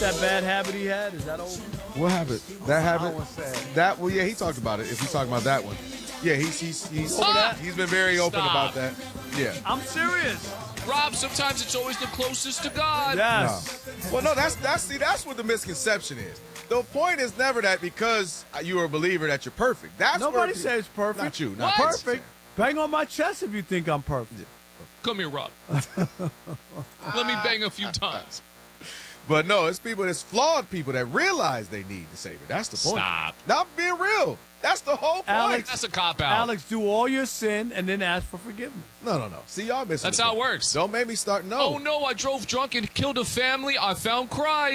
That bad habit he had, is that over? What happened? That habit? was sad. That well, yeah, he talked about it. If he's talking about that one, yeah, he's been very open Stop. about that. Yeah. I'm serious. Rob, sometimes it's always the closest to God. Yes. No. Well, no, that's what the misconception is. The point is never that because you're a believer that you're perfect. That's Nobody where says perfect. Not you. What? Not Perfect. Bang on my chest if you think I'm perfect. Come here, Rob. Let me bang a few times. But no, it's people. It's flawed people that realize they need the Savior. That's the point. Stop. Not being real. That's the whole point. Alex, That's a cop-out. Alex, do all your sin and then ask for forgiveness. No. See, y'all missing. That's the how it point. works. Don't make me start. No. Oh, no, I drove drunk and killed a family. I found Christ.